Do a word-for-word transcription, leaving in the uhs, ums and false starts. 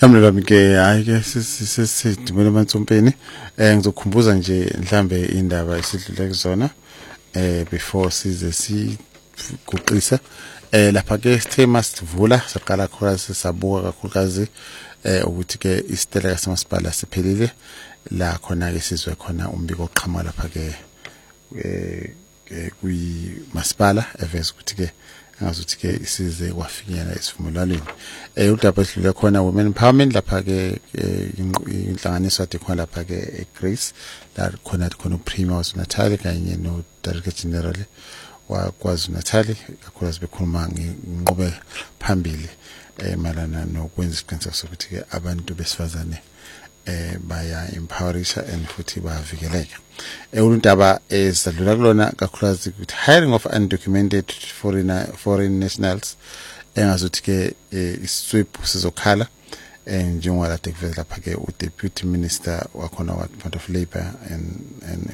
Yamlami ke hayi ke sisidimela eMantsompeni eh ngizokukhumbuza nje mhlambe indaba esidlule kuzona eh before size siguqisa eh lapha ke sithe masivula saqala khona sisabuka kakhulukazi eh ukuthi ke isiteleka samasipala siphelile la khona ke sizwe khona umbiko oqhamuka lapha ke eh kuyi masipala eveza ukuthi ke ngazuthi ke isize kwafikela isivumelwaneni eh udaba esidlule khona women empowerment lapha ke inhlanganiso ade khona lapha ke eGrace la khona khona uPrima Natal kanye no Director General wakwazi Natal kakhulu sibekhuluma nginqobe phambili eh malana nokwenza isiqiniseko sokuthi ke abantu besifazane eh baya empowerisha and futhi bavikeleka eh ulundaba esidlula kulona kakhulukazi ukuthi hiring of undocumented foreign foreign nationals engazuthi ke iswip sizokhala eh njengoba la tekuvela lapha ke u deputy minister wakhona wa Department of Labour and and